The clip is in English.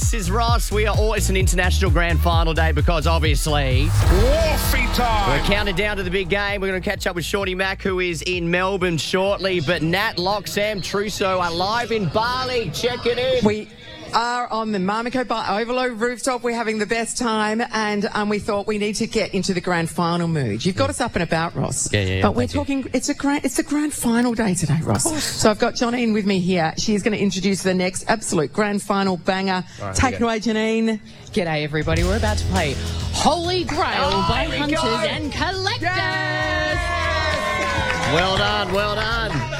This is Ross. It's an international grand final day because obviously Warfy time. we're counting down to the big game. We're going to catch up with Shorty Mac, who is in Melbourne shortly. But Nat, Locke, Sam, Trusso are live in Bali. Check it in. We are on the Marmico Bar Overload rooftop. We're having the best time, and we thought we need to get into the grand final mood. You've got us up and about, Ross. Yeah. But we're talking. It's a grand final day today, Ross. So I've got Janine with me here. She's going to introduce the next absolute grand final banger. Take it away, Janine. G'day, everybody. We're about to play Holy Grail by here we Hunters go. and Collectors. Well done.